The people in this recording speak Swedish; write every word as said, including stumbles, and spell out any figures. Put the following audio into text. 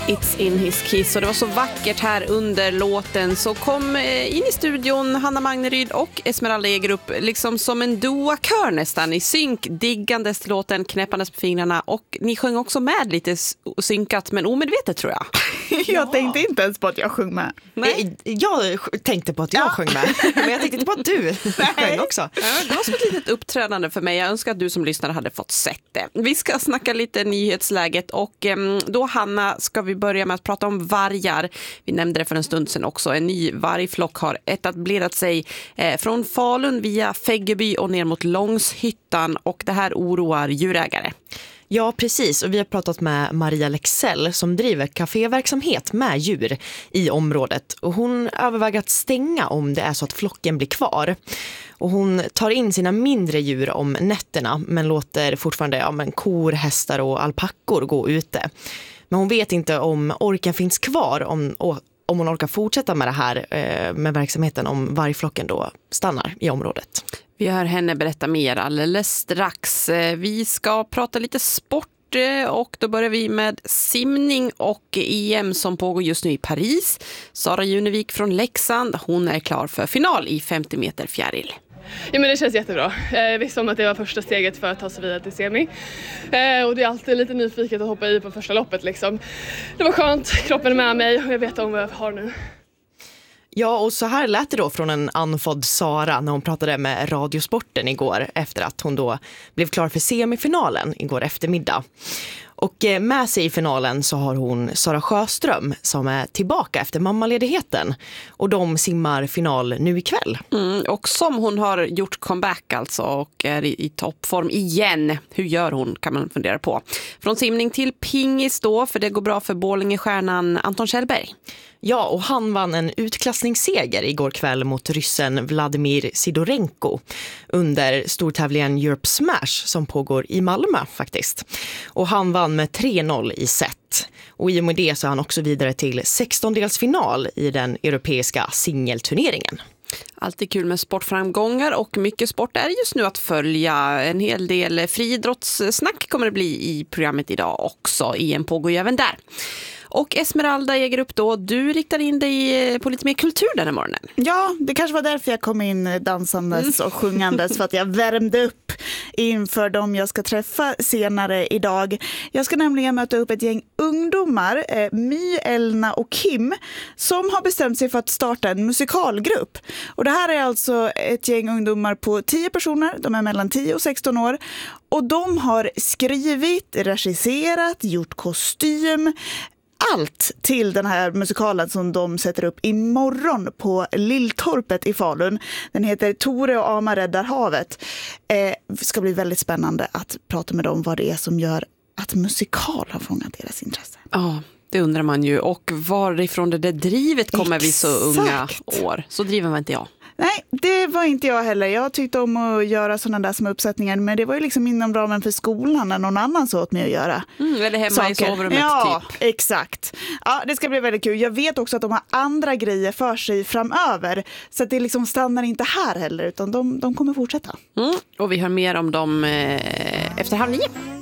It's in his kiss, och det var så vackert här under låten. Så kom in i studion Hanna Magneryd och Esmeralda Egerup liksom som en duakör nästan i synk, diggandes till låten, knäppandes på fingrarna, och ni sjöng också med lite synkat men omedvetet tror jag. Jag ja. tänkte inte ens på att jag sjöng med. Nej. Jag tänkte på att jag ja. sjöng med, men jag tänkte inte på att du sjöng också. Ja, det var som ett litet uppträdande för mig. Jag önskar att du som lyssnare hade fått sett det. Vi ska snacka lite nyhetsläget, och då Hanna ska vi börja med att prata om vargar. Vi nämnde det för en stund sedan också. En ny vargflock har etablerat sig eh, från Falun via Fäggeby och ner mot Långshyttan, och det här oroar djurägare. Ja, precis. Och vi har pratat med Maria Lexell som driver kaféverksamhet med djur i området. Och hon överväger att stänga om det är så att flocken blir kvar. Och hon tar in sina mindre djur om nätterna, men låter fortfarande ja, men kor, hästar och alpackor gå ute. Men hon vet inte om orken finns kvar, om, om hon orkar fortsätta med det här med verksamheten om vargflocken då stannar i området. Vi hör henne berätta mer alldeles strax. Vi ska prata lite sport, och då börjar vi med simning och E M som pågår just nu i Paris. Sara Junevik från Leksand, hon är klar för final i femtio meter fjäril. Ja, men det känns jättebra. Jag visste om att det var första steget för att ta sig vidare till semi. Och det är alltid lite nyfiket att hoppa i på första loppet. Liksom. Det var skönt, kroppen är med mig och jag vet om vad jag har nu. Ja, och så här lät det då från en andfådd Sara när hon pratade med Radiosporten igår efter att hon då blev klar för semifinalen igår eftermiddag. Och med sig i finalen så har hon Sara Sjöström som är tillbaka efter mammaledigheten. Och de simmar final nu ikväll. Mm, och som hon har gjort comeback alltså och är i, i toppform igen. Hur gör hon kan man fundera på. Från simning till pingis då, för det går bra för Borlänge-stjärnan Anton Kjellberg. Ja, och han vann en utklassningsseger igår kväll mot ryssen Vladimir Sidorenko under stortävlingen Europe Smash som pågår i Malmö faktiskt. Och han vann med tre noll i set. Och i och med det så är han också vidare till sextondelsfinal i den europeiska singelturneringen. Alltid kul med sportframgångar, och mycket sport är just nu att följa. En hel del friidrottssnack kommer det bli i programmet idag också. E M pågår ju även där. Och Esmeralda Egerup då, du riktar in dig på lite mer kultur den här morgonen. Ja, det kanske var därför jag kom in dansandes och sjungandes, för att jag värmde upp inför dem jag ska träffa senare idag. Jag ska nämligen möta upp ett gäng ungdomar, eh, My, Elna och Kim, som har bestämt sig för att starta en musikalgrupp. Och det här är alltså ett gäng ungdomar på tio personer, de är mellan tio och sexton år. Och de har skrivit, regisserat, gjort kostym, allt till den här musikalen som de sätter upp imorgon på Lilltorpet i Falun. Den heter Tore och Ama räddar havet. Eh, det ska bli väldigt spännande att prata med dem vad det är som gör att musikal har fångat deras intresse. Ja, det undrar man ju. Och varifrån det där drivet kommer vi så unga år. Så driver man inte jag. Nej, det var inte jag heller. Jag tyckte om att göra sådana där små uppsättningar, men det var ju liksom inom ramen för skolan när någon annan så åt mig att göra. Mm, eller hemma saker. I sovrummet ja, typ. exakt. Ja, det ska bli väldigt kul. Jag vet också att de har andra grejer för sig framöver, så att det liksom stannar inte här heller, utan de, de kommer fortsätta. Mm, och vi hör mer om dem eh, efter halv nio.